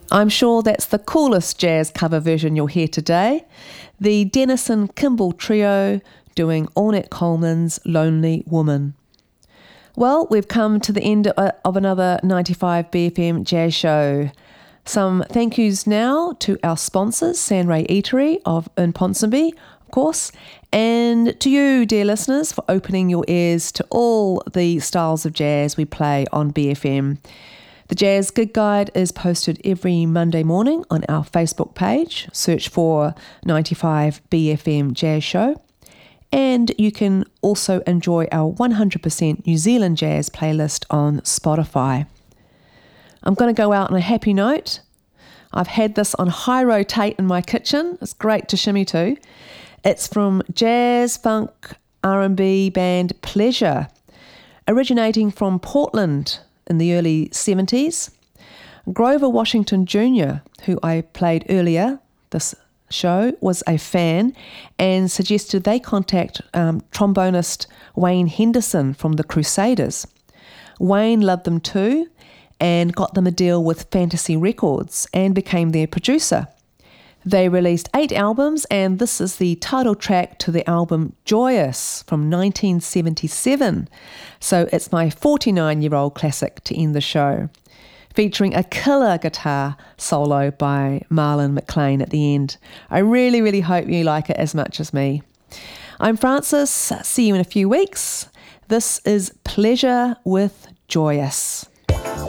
I'm sure that's the coolest jazz cover version you'll hear today. The Denison Kimball Trio doing Ornette Coleman's Lonely Woman. Well, we've come to the end of another 95 BFM Jazz Show. Some thank yous now to our sponsors, Sandray Eatery in Ponsonby, of course, and to you, dear listeners, for opening your ears to all the styles of jazz we play on BFM. The Jazz Gig Guide is posted every Monday morning on our Facebook page. Search for 95 BFM Jazz Show. And you can also enjoy our 100% New Zealand jazz playlist on Spotify. I'm going to go out on a happy note. I've had this on high rotate in my kitchen. It's great to shimmy to. It's from jazz, funk, R&B band Pleasure, originating from Portland in the early 70s. Grover Washington Jr., who I played earlier this show, was a fan and suggested they contact trombonist Wayne Henderson from the Crusaders. Wayne loved them too and got them a deal with Fantasy Records and became their producer. They released 8 albums, and this is the title track to the album Joyous from 1977. So it's my 49-year-old classic to end the show, featuring a killer guitar solo by Marlon McLean at the end. I really, really hope you like it as much as me. I'm Frances. See you in a few weeks. This is Pleasure with Joyous.